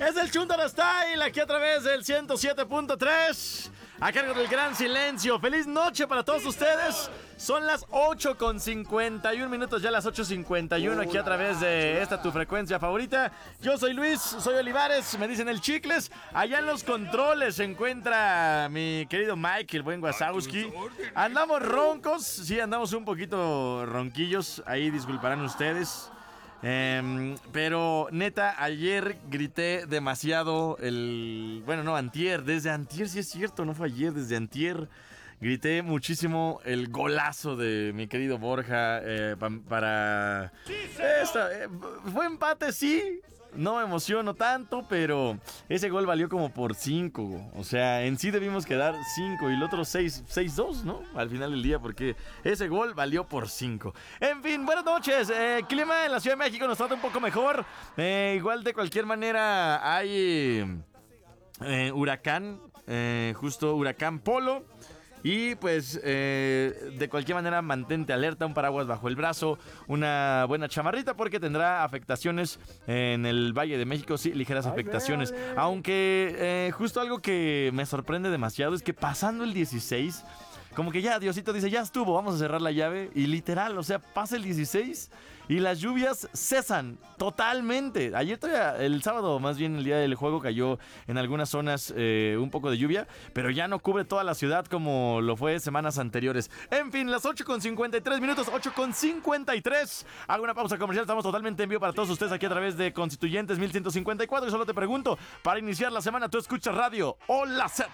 Es el Chuntaro Style, aquí a través del 107.3, a cargo del Gran Silencio. Feliz noche para todos ustedes. Son las 8:51, ya las 8:51, aquí a través de esta tu frecuencia favorita. Yo soy Luis, soy Olivares, me dicen el Chicles. Allá en los controles se encuentra mi querido Mike, el buen Wazowski. Andamos roncos, sí, andamos un poquito ronquillos, ahí disculparán ustedes. Pero neta, ayer grité demasiado antier, desde antier, sí es cierto, no fue ayer, desde antier grité muchísimo el golazo de mi querido Borja para fue empate, sí. No me emociono tanto, pero ese gol valió como por 5. O sea, en sí debimos quedar 5 y el otro 6-2, ¿no? Al final del día, porque ese gol valió por 5. En fin, buenas noches. Clima en la Ciudad de México nos trata un poco mejor. Igual de cualquier manera hay huracán, justo huracán Polo. Y pues de cualquier manera mantente alerta, un paraguas bajo el brazo, una buena chamarrita porque tendrá afectaciones en el Valle de México, sí, ligeras afectaciones. Aunque justo algo que me sorprende demasiado es que pasando el 16, como que ya Diosito dice, ya estuvo, vamos a cerrar la llave. Y literal, o sea, pasa el 16 y las lluvias cesan totalmente. Ayer todavía, el sábado, más bien el día del juego, cayó en algunas zonas un poco de lluvia, pero ya no cubre toda la ciudad como lo fue semanas anteriores. En fin, las 8:53, 8:53. Hago una pausa comercial, estamos totalmente en vivo para todos ustedes aquí a través de Constituyentes 1154. Y solo te pregunto, para iniciar la semana, ¿tú escuchas radio o la Z?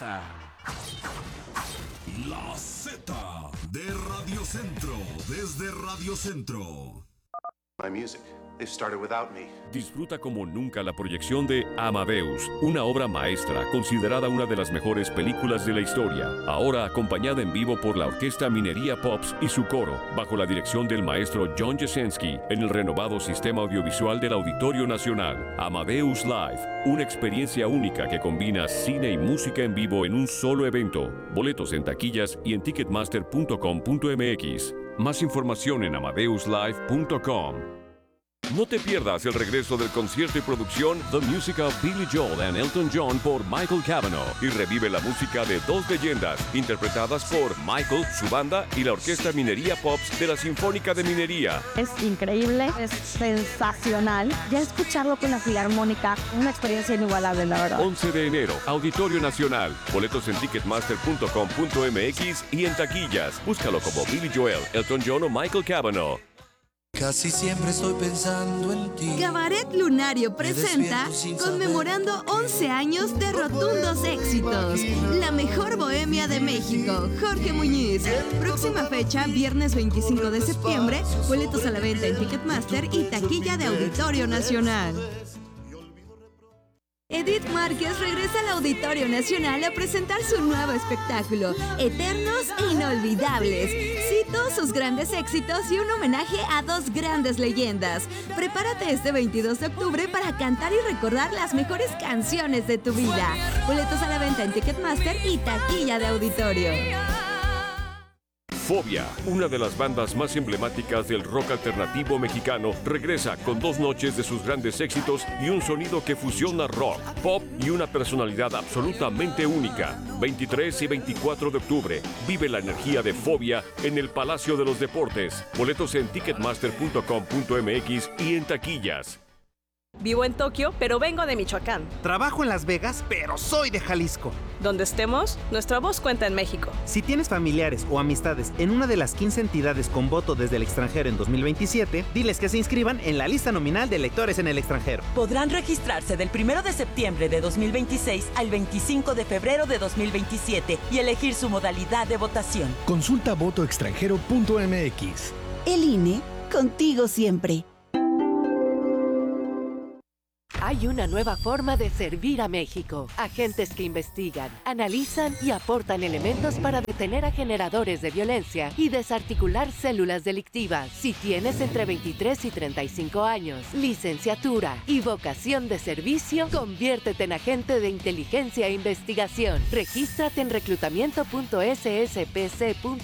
La Z de Radio Centro, desde Radio Centro. My music. They've started without me. Disfruta como nunca la proyección de Amadeus, una obra maestra considerada una de las mejores películas de la historia. Ahora acompañada en vivo por la Orquesta Minería Pops y su coro, bajo la dirección del maestro John Jasenski, en el renovado sistema audiovisual del Auditorio Nacional. Amadeus Live, una experiencia única que combina cine y música en vivo en un solo evento. Boletos en taquillas y en ticketmaster.com.mx. Más información en amadeuslive.com. No te pierdas el regreso del concierto y producción The Music of Billy Joel and Elton John por Michael Cavanaugh y revive la música de dos leyendas interpretadas por Michael, su banda y la Orquesta Minería Pops de la Sinfónica de Minería. Es increíble, es sensacional. Ya escucharlo con la Filarmónica, una experiencia inigualable, la verdad. 11 de enero, Auditorio Nacional. Boletos en ticketmaster.com.mx y en taquillas. Búscalo como Billy Joel, Elton John o Michael Cavanaugh. Casi siempre estoy pensando en ti. Cabaret Lunario presenta Conmemorando 11 años de rotundos éxitos. La mejor bohemia de México. Jorge Muñiz. Próxima fecha, viernes 25 de septiembre. Boletos a la venta en Ticketmaster y taquilla de Auditorio Nacional. Edith Márquez regresa al Auditorio Nacional a presentar su nuevo espectáculo, Eternos e Inolvidables. Cito sus grandes éxitos y un homenaje a dos grandes leyendas. Prepárate este 22 de octubre para cantar y recordar las mejores canciones de tu vida. Boletos a la venta en Ticketmaster y taquilla de Auditorio. Fobia, una de las bandas más emblemáticas del rock alternativo mexicano, regresa con 2 noches de sus grandes éxitos y un sonido que fusiona rock, pop y una personalidad absolutamente única. 23 y 24 de octubre, vive la energía de Fobia en el Palacio de los Deportes. Boletos en ticketmaster.com.mx y en taquillas. Vivo en Tokio, pero vengo de Michoacán. Trabajo en Las Vegas, pero soy de Jalisco. Donde estemos, nuestra voz cuenta en México. Si tienes familiares o amistades en una de las 15 entidades con voto desde el extranjero en 2027, diles que se inscriban en la lista nominal de electores en el extranjero. Podrán registrarse del 1 de septiembre de 2026 al 25 de febrero de 2027 y elegir su modalidad de votación. Consulta votoextranjero.mx. El INE, contigo siempre. Hay una nueva forma de servir a México. Agentes que investigan, analizan y aportan elementos para detener a generadores de violencia y desarticular células delictivas. Si tienes entre 23 y 35 años, licenciatura y vocación de servicio, conviértete en agente de inteligencia e investigación. Regístrate en reclutamiento.sspc.com